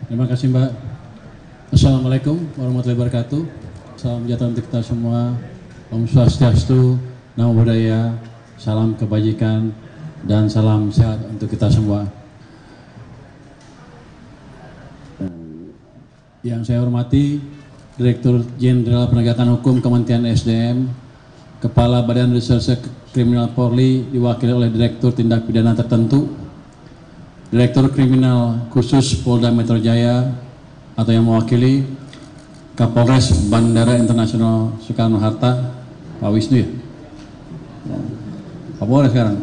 Terima kasih Mbak. Assalamualaikum warahmatullahi wabarakatuh. Salam sejahtera untuk kita semua. Om Swastiastu, Namo Buddhaya, salam kebajikan, dan salam sehat untuk kita semua. Yang saya hormati Direktur Jenderal Penegakan Hukum Kementerian SDM, Kepala Badan Reserse Kriminal Polri diwakili oleh Direktur Tindak Pidana Tertentu, Direktur Kriminal Khusus Polda Metro Jaya atau yang mewakili Kapolres Bandara Internasional Soekarno-Hatta, Pak Wisnu ya? Pak Polres sekarang.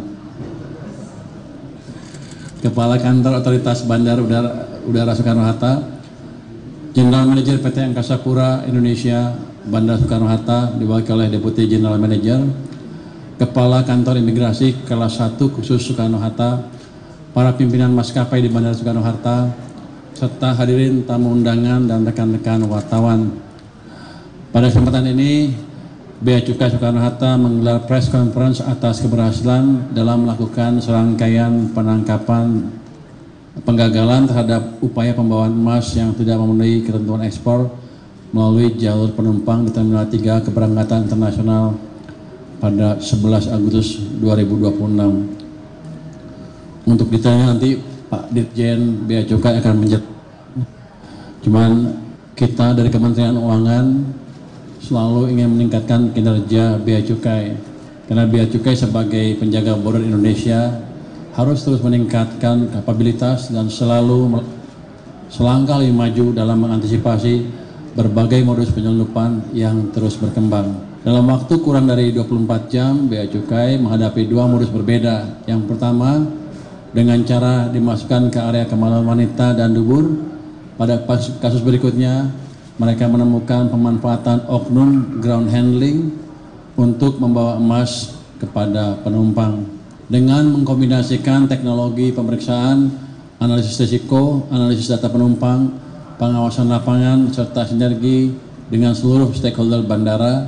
Kepala Kantor Otoritas Bandara Udara Soekarno-Hatta, General Manager PT Angkasa Pura Indonesia Bandara Soekarno-Hatta diwakili oleh Deputi General Manager, Kepala Kantor Imigrasi Kelas 1 Khusus Soekarno-Hatta, para pimpinan maskapai di Bandara Soekarno-Hatta, serta hadirin tamu undangan dan rekan-rekan wartawan. Pada kesempatan ini, Bea Cukai Soekarno-Hatta menggelar press conference atas keberhasilan dalam melakukan serangkaian penangkapan penggagalan terhadap upaya pembawaan emas yang tidak memenuhi ketentuan ekspor melalui jalur penumpang di Terminal 3 Keberangkatan Internasional pada 11 Agustus 2026. Untuk detailnya nanti Pak Dirjen Bea Cukai akan menjelaskan. Cuman kita dari Kementerian Keuangan selalu ingin meningkatkan kinerja Bea Cukai, karena Bea Cukai sebagai penjaga border Indonesia harus terus meningkatkan kapabilitas dan selalu selangkah lebih maju dalam mengantisipasi berbagai modus penyelundupan yang terus berkembang. Dalam waktu kurang dari 24 jam, Bea Cukai menghadapi dua modus berbeda. Yang pertama, dengan cara dimasukkan ke area kemaluan wanita dan dubur. Pada kasus berikutnya, mereka menemukan pemanfaatan oknum ground handling untuk membawa emas kepada penumpang. Dengan mengkombinasikan teknologi pemeriksaan, analisis risiko, analisis data penumpang, pengawasan lapangan, serta sinergi dengan seluruh stakeholder bandara,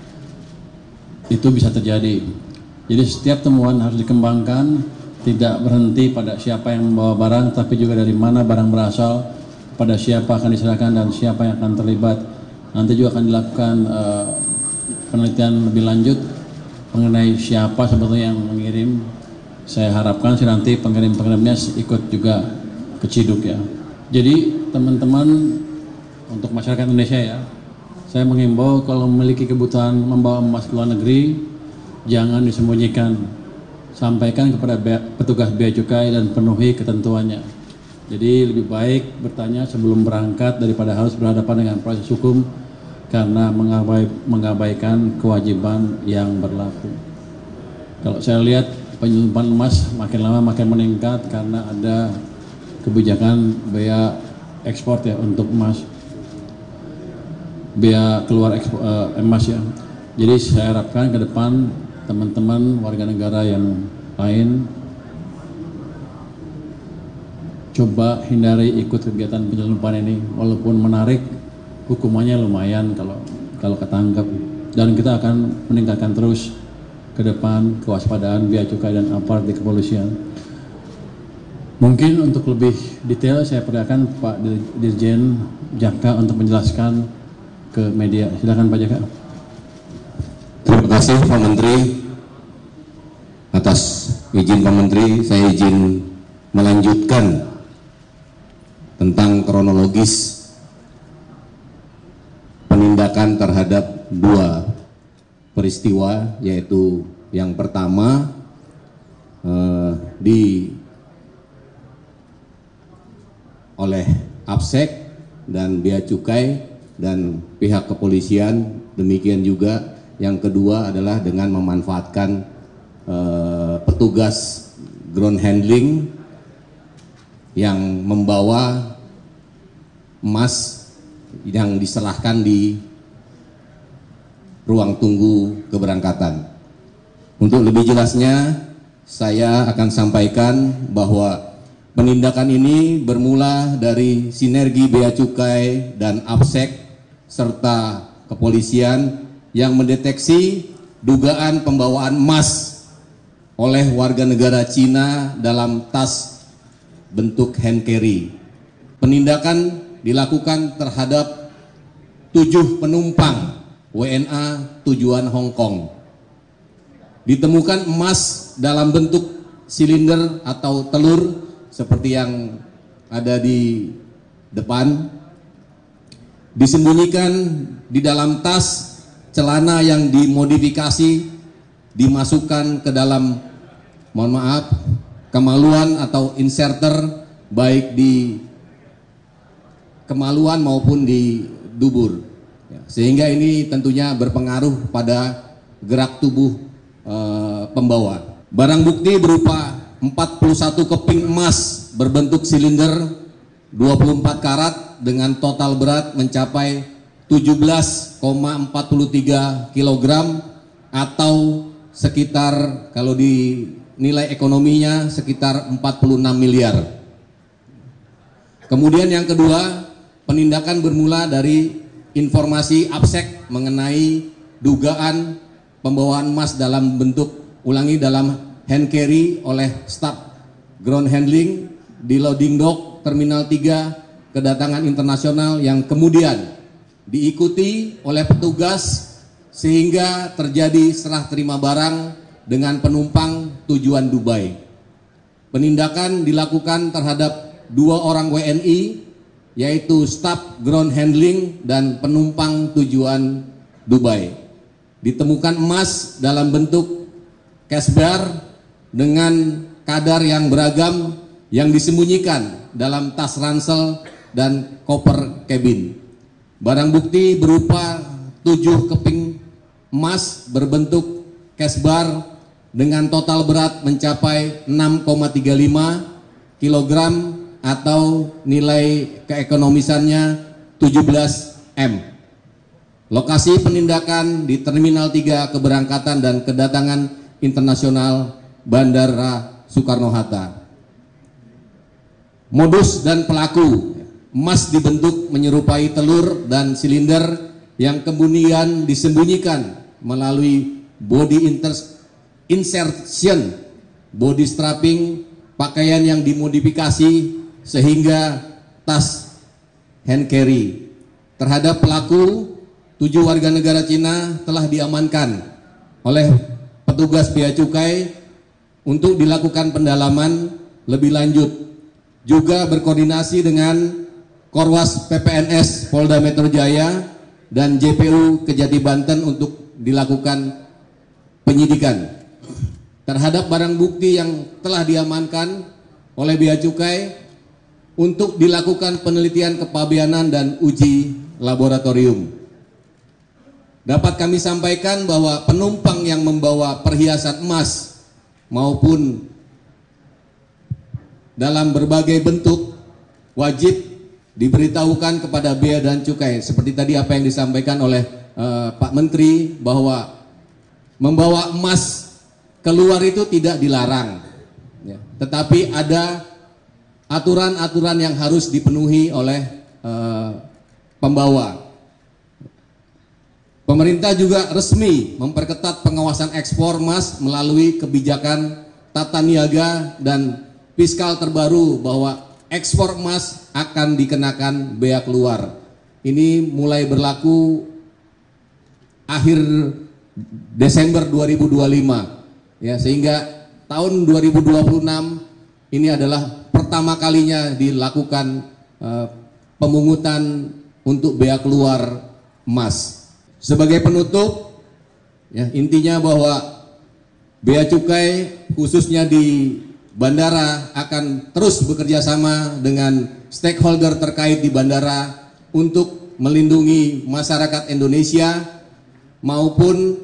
itu bisa terjadi. Jadi setiap temuan harus dikembangkan, tidak berhenti pada siapa yang membawa barang, tapi juga dari mana barang berasal, pada siapa akan diserahkan dan siapa yang akan terlibat. Nanti juga akan dilakukan penelitian lebih lanjut mengenai siapa sebetulnya yang mengirim. Saya harapkan sih nanti pengirim-pengirimnya ikut juga keciduk ya. Jadi teman-teman, untuk masyarakat Indonesia ya, saya mengimbau kalau memiliki kebutuhan membawa emas ke luar negeri, jangan disembunyikan. Sampaikan kepada petugas Bea Cukai dan penuhi ketentuannya. Jadi lebih baik bertanya sebelum berangkat daripada harus berhadapan dengan proses hukum karena mengabaikan kewajiban yang berlaku. Kalau saya lihat penyelundupan emas makin lama makin meningkat karena ada kebijakan bea ekspor ya untuk emas, bea keluar emas ya. Jadi saya harapkan ke depan teman-teman warga negara yang lain coba hindari ikut kegiatan penyelundupan ini, walaupun menarik, hukumannya lumayan kalau ketangkap, dan kita akan meningkatkan terus ke depan kewaspadaan Bea Cukai dan aparat di kepolisian. Mungkin untuk lebih detail saya persilakan Pak Dirjen Jaka untuk menjelaskan ke media. Silakan Pak Jaka. Terima kasih Pak Menteri. Atas izin Pak Menteri, saya izin melanjutkan tentang kronologis penindakan terhadap dua peristiwa, yaitu yang pertama oleh APSEK dan Bea Cukai dan pihak kepolisian, demikian juga yang kedua adalah dengan memanfaatkan petugas ground handling yang membawa emas yang diserahkan di ruang tunggu keberangkatan. Untuk lebih jelasnya, saya akan sampaikan bahwa penindakan ini bermula dari sinergi Bea Cukai dan APSEK serta kepolisian yang mendeteksi dugaan pembawaan emas oleh warga negara Cina dalam tas bentuk hand carry. penindakan dilakukan terhadap 7 penumpang WNA tujuan Hong Kong. Ditemukan emas dalam bentuk silinder atau telur seperti yang ada di depan, disembunyikan di dalam tas celana yang dimodifikasi, dimasukkan ke dalam, mohon maaf, kemaluan atau inserter, baik di kemaluan maupun di dubur, sehingga ini tentunya berpengaruh pada gerak tubuh pembawa. Barang bukti berupa 41 keping emas berbentuk silinder 24 karat dengan total berat mencapai 17,43 kg atau sekitar, kalau di nilai ekonominya, sekitar 46 miliar. Kemudian yang kedua, penindakan bermula dari informasi APSEC mengenai dugaan pembawaan emas dalam bentuk, dalam hand carry oleh staf ground handling di loading dock Terminal 3 kedatangan internasional yang kemudian diikuti oleh petugas sehingga terjadi serah terima barang dengan penumpang tujuan Dubai. Penindakan dilakukan terhadap 2 orang WNI, yaitu staf ground handling dan penumpang tujuan Dubai. Ditemukan emas dalam bentuk cash bar dengan kadar yang beragam yang disembunyikan dalam tas ransel dan koper kabin. Barang bukti berupa 7 keping emas berbentuk cash bar dengan total berat mencapai 6,35 kg atau nilai keekonomisannya 17 M. Lokasi penindakan di Terminal 3 keberangkatan dan kedatangan internasional Bandara Soekarno-Hatta. Modus dan pelaku: emas dibentuk menyerupai telur dan silinder yang kemudian disembunyikan melalui body insertion, body strapping, pakaian yang dimodifikasi sehingga tas hand carry. Terhadap pelaku, 7 warga negara Cina telah diamankan oleh petugas Bea Cukai untuk dilakukan pendalaman lebih lanjut, juga berkoordinasi dengan Korwas PPNS Polda Metro Jaya dan JPU Kejati Banten untuk dilakukan penyidikan. Terhadap barang bukti yang telah diamankan oleh Bea Cukai untuk dilakukan penelitian kepabeanan dan uji laboratorium. Dapat kami sampaikan bahwa penumpang yang membawa perhiasan emas maupun dalam berbagai bentuk wajib diberitahukan kepada Bea dan Cukai, seperti tadi apa yang disampaikan oleh Pak Menteri, bahwa membawa emas keluar itu tidak dilarang, ya, tetapi ada aturan-aturan yang harus dipenuhi oleh pembawa. Pemerintah juga resmi memperketat pengawasan ekspor emas melalui kebijakan tata niaga dan fiskal terbaru bahwa ekspor emas akan dikenakan bea keluar. Ini mulai berlaku akhir Desember 2025, ya, sehingga tahun 2026 ini adalah pertama kalinya dilakukan pemungutan untuk bea keluar emas. Sebagai penutup, ya, intinya bahwa Bea Cukai khususnya di bandara akan terus bekerja sama dengan stakeholder terkait di bandara untuk melindungi masyarakat Indonesia maupun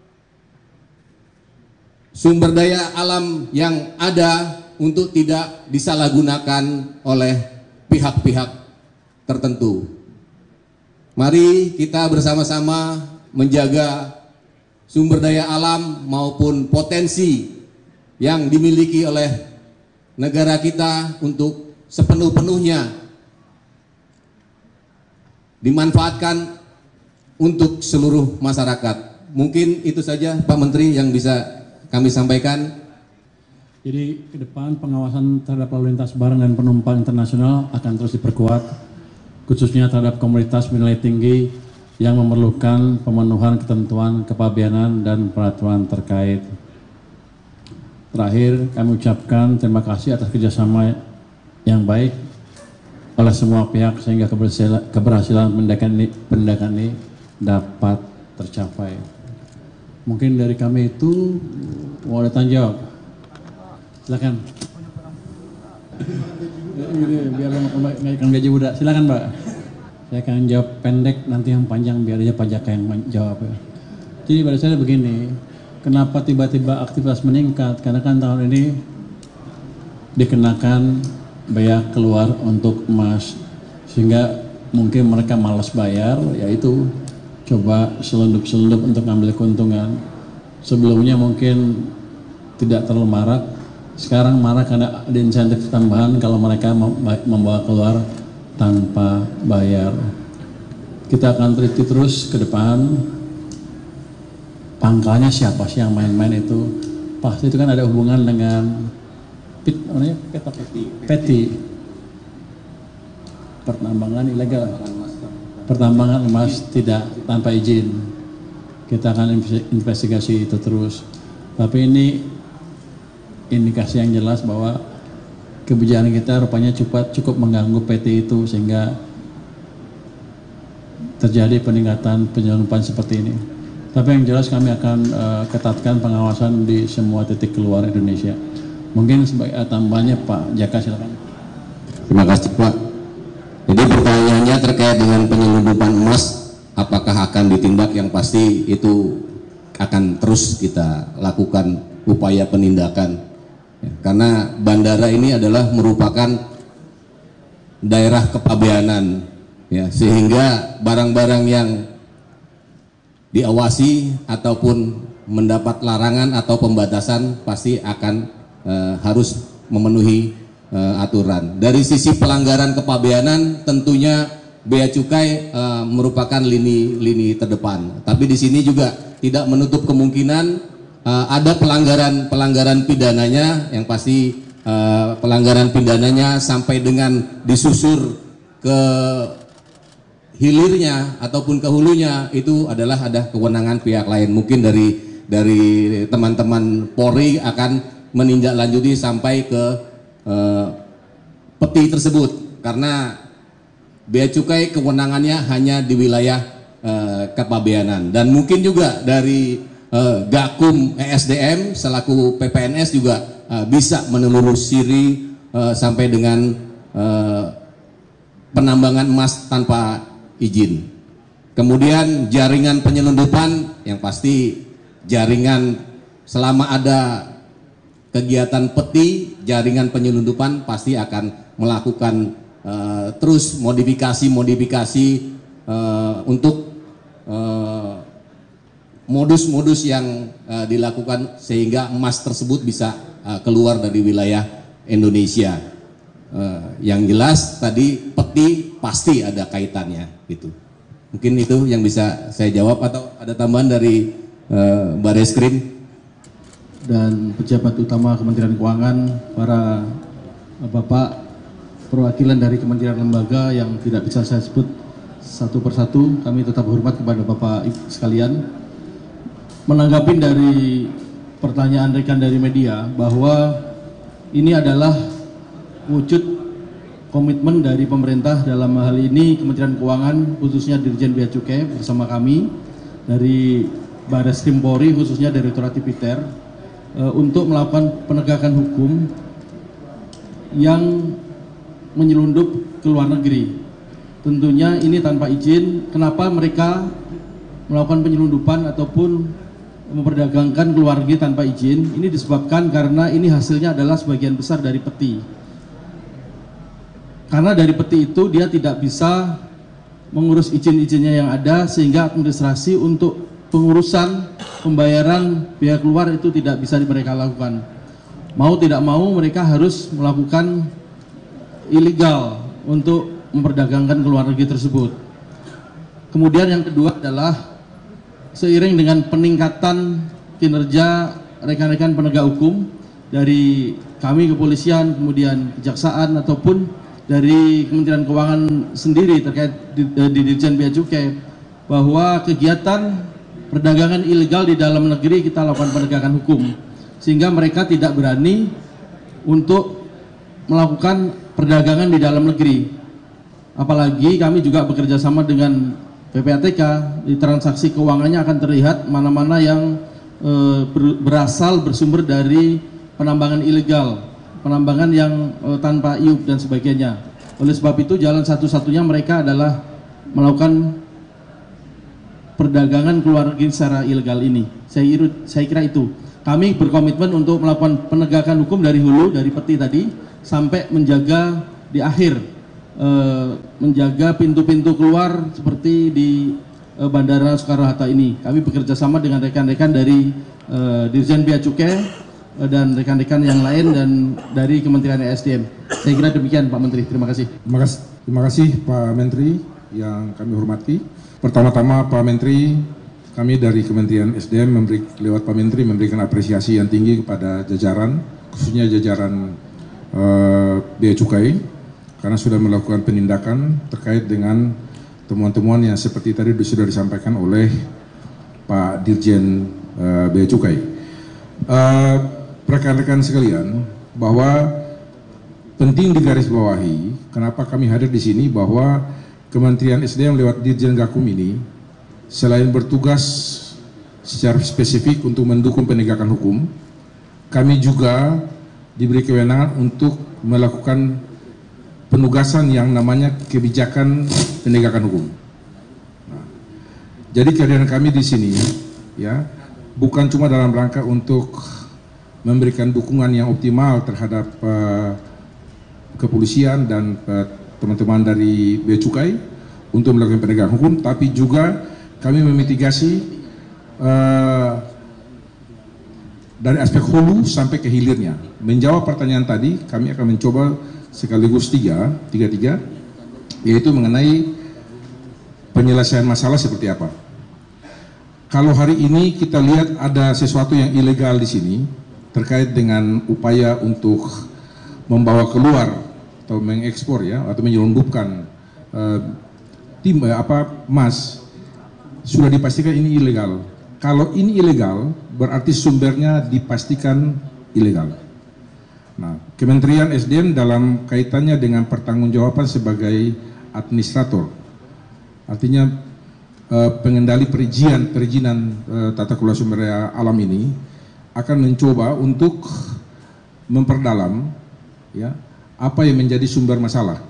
sumber daya alam yang ada untuk tidak disalahgunakan oleh pihak-pihak tertentu. Mari kita bersama-sama menjaga sumber daya alam maupun potensi yang dimiliki oleh negara kita untuk sepenuh-penuhnya dimanfaatkan untuk seluruh masyarakat. Mungkin itu saja Pak Menteri yang bisa kami sampaikan. Jadi ke depan pengawasan terhadap lalu lintas barang dan penumpang internasional akan terus diperkuat, khususnya terhadap komoditas bernilai tinggi yang memerlukan pemenuhan ketentuan kepabeanan dan peraturan terkait. Terakhir, kami ucapkan terima kasih atas kerjasama yang baik oleh semua pihak sehingga keberhasilan pendidikan ini dapat tercapai. Mungkin dari kami itu mau ada tanya jawab. Silakan. Biar naikkan gaji budak. Silakan, Pak. Saya akan jawab pendek, nanti yang panjang biar aja Pak Jaka yang jawab. Jadi pada saya begini, kenapa tiba-tiba aktivitas meningkat? Karena kan tahun ini dikenakan bea keluar untuk emas, sehingga mungkin mereka malas bayar, yaitu coba selundup-selundup untuk ngambil keuntungan. Sebelumnya mungkin tidak terlalu marak, sekarang marah karena ada insentif tambahan kalau mereka membawa keluar tanpa bayar. Kita akan teliti terus ke depan, pangkalnya siapa sih yang main-main itu. Pasti itu kan ada hubungan dengan peti, pertambangan ilegal, pertambangan emas tidak tanpa izin. Kita akan investigasi itu terus. Tapi ini indikasi yang jelas bahwa kebijakan kita rupanya cukup mengganggu PT itu sehingga terjadi peningkatan penyelundupan seperti ini. Tapi yang jelas kami akan ketatkan pengawasan di semua titik keluar Indonesia. Mungkin sebagai tambahannya Pak Jaka, silakan. Terima kasih Pak. Jadi pertanyaannya terkait dengan penyelundupan emas, apakah akan ditindak? Yang pasti itu akan terus kita lakukan upaya penindakan. Karena bandara ini adalah merupakan daerah kepabeanan, ya, sehingga barang-barang yang diawasi ataupun mendapat larangan atau pembatasan pasti akan harus memenuhi aturan. Dari sisi pelanggaran kepabeanan, tentunya bea cukai merupakan lini terdepan. Tapi di sini juga tidak menutup kemungkinan ada pelanggaran pidananya, yang pasti pelanggaran pidananya sampai dengan disusur ke hilirnya ataupun ke hulunya itu adalah ada kewenangan pihak lain. Mungkin dari teman-teman Polri akan menindaklanjuti sampai ke peti tersebut, karena bea cukai kewenangannya hanya di wilayah kepabeanan. Dan mungkin juga dari Gakum ESDM selaku PPNS juga bisa menelusuri sampai dengan penambangan emas tanpa izin. Kemudian jaringan penyelundupan, yang pasti jaringan selama ada kegiatan peti, jaringan penyelundupan pasti akan melakukan terus modifikasi untuk modus-modus yang dilakukan sehingga emas tersebut bisa keluar dari wilayah Indonesia. Yang jelas tadi peti pasti ada kaitannya gitu. Mungkin itu yang bisa saya jawab, atau ada tambahan dari Bareskrim dan pejabat utama Kementerian Keuangan, para bapak perwakilan dari kementerian lembaga yang tidak bisa saya sebut satu persatu. Kami tetap hormat kepada bapak sekalian. Menanggapi dari pertanyaan rekan dari media bahwa ini adalah wujud komitmen dari pemerintah, dalam hal ini Kementerian Keuangan khususnya Dirjen Bea Cukai bersama kami dari Bareskrim Polri khususnya Direktorat Tipiter untuk melakukan penegakan hukum yang menyelundup ke luar negeri. Tentunya ini tanpa izin. Kenapa mereka melakukan penyelundupan ataupun memperdagangkan ke luar negeri tanpa izin? Ini disebabkan karena ini hasilnya adalah sebagian besar dari peti. Karena dari peti itu dia tidak bisa mengurus izin-izinnya yang ada, sehingga administrasi untuk pengurusan pembayaran biaya keluar itu tidak bisa mereka lakukan. Mau tidak mau mereka harus melakukan ilegal untuk memperdagangkan ke luar negeri tersebut. Kemudian yang kedua adalah seiring dengan peningkatan kinerja rekan-rekan penegak hukum, dari kami kepolisian, kemudian kejaksaan ataupun dari Kementerian Keuangan sendiri terkait di Dirjen Bea Cukai, bahwa kegiatan perdagangan ilegal di dalam negeri kita lakukan penegakan hukum, sehingga mereka tidak berani untuk melakukan perdagangan di dalam negeri. Apalagi kami juga bekerja sama dengan PPATK, di transaksi keuangannya akan terlihat mana-mana yang bersumber dari penambangan ilegal, penambangan yang tanpa IUP dan sebagainya. Oleh sebab itu jalan satu-satunya mereka adalah melakukan perdagangan keluar negeri secara ilegal ini. Saya kira itu. Kami berkomitmen untuk melakukan penegakan hukum dari hulu, dari peti tadi, sampai menjaga di akhir, menjaga pintu-pintu keluar seperti di Bandara Soekarno-Hatta ini. Kami bekerja sama dengan rekan-rekan dari Dirjen Bea Cukai dan rekan-rekan yang lain dan dari Kementerian ESDM. Saya kira demikian Pak Menteri, terima kasih. Terima kasih Pak Menteri yang kami hormati. Pertama-tama Pak Menteri, kami dari Kementerian SDM lewat Pak Menteri memberikan apresiasi yang tinggi kepada jajaran, khususnya jajaran Bea Cukai, karena sudah melakukan penindakan terkait dengan temuan-temuan yang seperti tadi sudah disampaikan oleh Pak Dirjen Bea Cukai. Rekan-rekan sekalian, bahwa penting digarisbawahi kenapa kami hadir di sini, bahwa Kementerian SDM lewat Dirjen Gakum ini selain bertugas secara spesifik untuk mendukung penegakan hukum, kami juga diberi kewenangan untuk melakukan penugasan yang namanya kebijakan penegakan hukum. Nah, jadi kehadiran kami di sini ya bukan cuma dalam rangka untuk memberikan dukungan yang optimal terhadap kepolisian dan teman-teman dari Bea Cukai untuk melakukan penegakan hukum, tapi juga kami memitigasi dari aspek hulu sampai ke hilirnya. Menjawab pertanyaan tadi, kami akan mencoba sekaligus tiga, yaitu mengenai penyelesaian masalah seperti apa. Kalau hari ini kita lihat ada sesuatu yang ilegal di sini terkait dengan upaya untuk membawa keluar atau mengekspor ya, atau menyelundupkan emas, sudah dipastikan ini ilegal. Kalau ini ilegal, berarti sumbernya dipastikan ilegal. Nah, Kementerian SDM dalam kaitannya dengan pertanggungjawaban sebagai administrator, artinya pengendali perizinan tata kelola sumber daya alam ini, akan mencoba untuk memperdalam ya apa yang menjadi sumber masalah.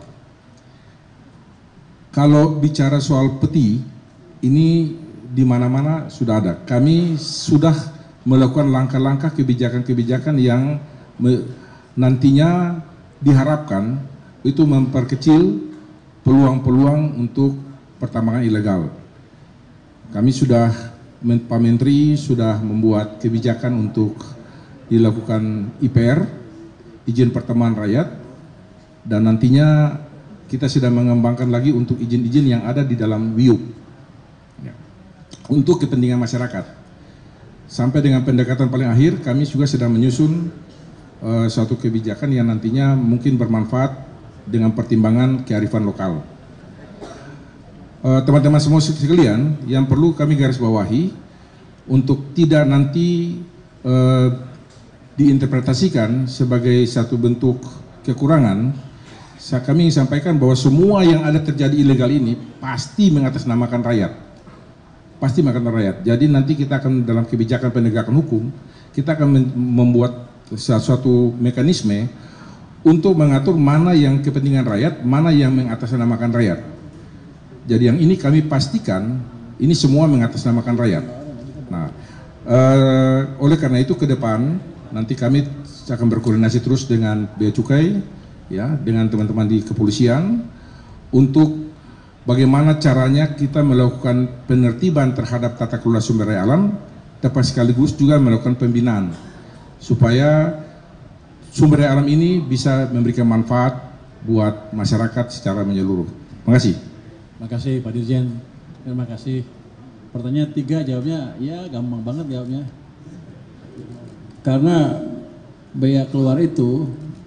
Kalau bicara soal peti, ini di mana-mana sudah ada. Kami sudah melakukan langkah-langkah kebijakan-kebijakan yang nantinya diharapkan itu memperkecil peluang-peluang untuk pertambangan ilegal. Kami sudah, Pak Menteri sudah membuat kebijakan untuk dilakukan IPR, izin pertambangan rakyat, dan nantinya kita sedang mengembangkan lagi untuk izin-izin yang ada di dalam WIUP ya, untuk kepentingan masyarakat. Sampai dengan pendekatan paling akhir, kami juga sedang menyusun suatu kebijakan yang nantinya mungkin bermanfaat dengan pertimbangan kearifan lokal. Teman-teman semua sekalian, yang perlu kami garis bawahi untuk tidak nanti diinterpretasikan sebagai satu bentuk kekurangan, kami sampaikan bahwa semua yang ada terjadi ilegal ini pasti mengatasnamakan rakyat. Pasti mengatasnamakan rakyat. Jadi nanti kita akan dalam kebijakan penegakan hukum, kita akan membuat suatu mekanisme untuk mengatur mana yang kepentingan rakyat, mana yang mengatasnamakan rakyat. Jadi yang ini kami pastikan, ini semua mengatasnamakan rakyat. Nah, oleh karena itu ke depan, nanti kami akan berkoordinasi terus dengan Bea Cukai, ya, dengan teman-teman di kepolisian untuk bagaimana caranya kita melakukan penertiban terhadap tata kelola sumber daya alam, tapi sekaligus juga melakukan pembinaan supaya sumber daya alam ini bisa memberikan manfaat buat masyarakat secara menyeluruh. Terima kasih. Terima kasih Pak Dirjen. Terima kasih. Pertanyaan 3 jawabnya ya gampang banget jawabnya. Karena bea keluar itu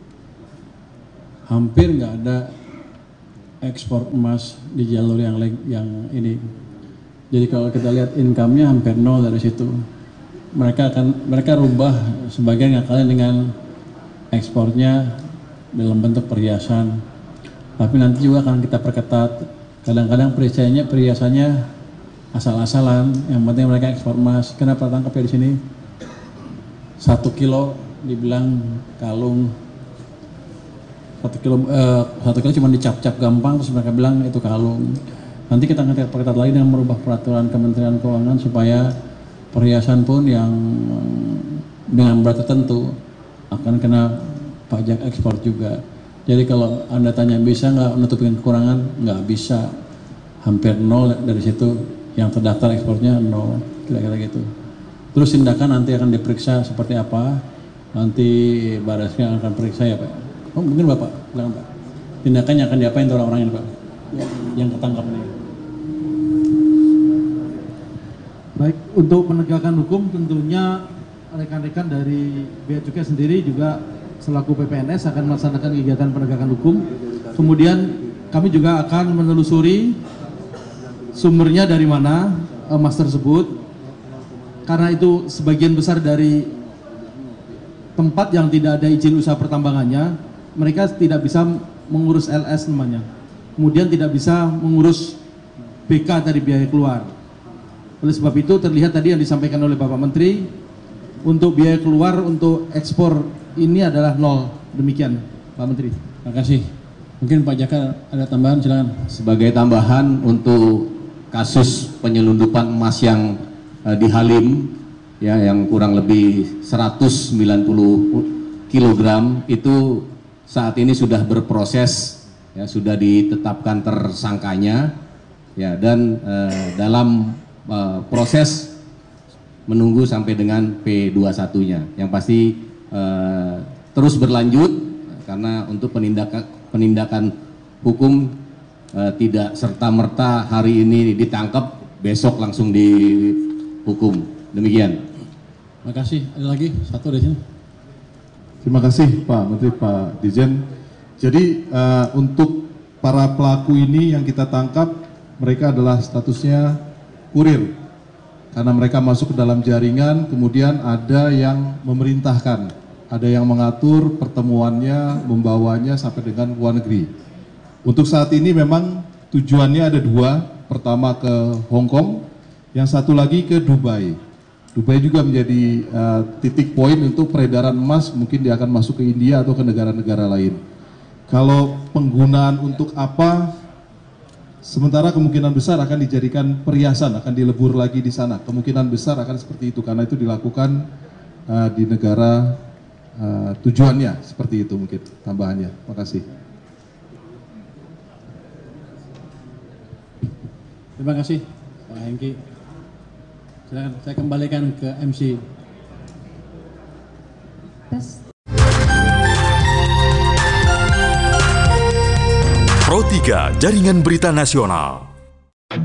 hampir nggak ada ekspor emas di jalur yang ini. Jadi kalau kita lihat income-nya hampir nol dari situ. Mereka rubah sebagian ngakalin dengan ekspornya dalam bentuk perhiasan. Tapi nanti juga akan kita perketat. Kadang-kadang perhiasannya asal-asalan. Yang penting mereka ekspor emas. Kenapa tangkap ya di sini? 1 kilo dibilang kalung. 1 kilo cuma dicap-cap gampang, terus mereka bilang itu kalung. Nanti kita akan perketat lagi dengan merubah peraturan Kementerian Keuangan supaya perhiasan pun yang dengan berat tertentu akan kena pajak ekspor juga. Jadi kalau Anda tanya bisa nggak menutupin kekurangan, nggak bisa, hampir nol dari situ. Yang terdaftar ekspornya nol, kira-kira gitu. Terus tindakan nanti akan diperiksa seperti apa, nanti Baraskrim akan periksa ya Pak. Oh mungkin Bapak, bilang Pak. Tindakannya akan diapain tuh orang-orang ini Pak, yang ketangkap ini? Baik, untuk penegakan hukum tentunya rekan-rekan dari Bea Cukai sendiri juga selaku PPNS akan melaksanakan kegiatan penegakan hukum. Kemudian kami juga akan menelusuri sumbernya dari mana emas tersebut, karena itu sebagian besar dari tempat yang tidak ada izin usaha pertambangannya, mereka tidak bisa mengurus LS namanya, kemudian tidak bisa mengurus BK tadi, biaya keluar. Oleh sebab itu terlihat tadi yang disampaikan oleh Bapak Menteri, untuk biaya keluar untuk ekspor ini adalah nol. Demikian Pak Menteri. Terima kasih. Mungkin Pak Jaka ada tambahan, silakan. Sebagai tambahan untuk kasus penyelundupan emas yang di Halim, ya, yang kurang lebih 190 kg itu saat ini sudah berproses, ya, sudah ditetapkan tersangkanya, ya, dan dalam proses menunggu sampai dengan P21-nya, yang pasti terus berlanjut karena untuk penindakan hukum tidak serta-merta hari ini ditangkap besok langsung dihukum. Demikian. Terima kasih. Ada lagi satu di sini. Terima kasih Pak Menteri, Pak Dirjen. Jadi untuk para pelaku ini yang kita tangkap, mereka adalah statusnya kurir, karena mereka masuk ke dalam jaringan, kemudian ada yang memerintahkan, ada yang mengatur pertemuannya, membawanya sampai dengan luar negeri. Untuk saat ini memang tujuannya ada dua, pertama ke Hong Kong, yang satu lagi ke Dubai. Dubai juga menjadi titik poin untuk peredaran emas, mungkin dia akan masuk ke India atau ke negara-negara lain. Kalau penggunaan untuk apa, sementara kemungkinan besar akan dijadikan perhiasan, akan dilebur lagi di sana. Kemungkinan besar akan seperti itu, karena itu dilakukan di negara tujuannya, seperti itu mungkin tambahannya. Terima kasih. Terima kasih Pak Hengki. Silakan saya kembalikan ke MC. Pro 3 Jaringan Berita Nasional.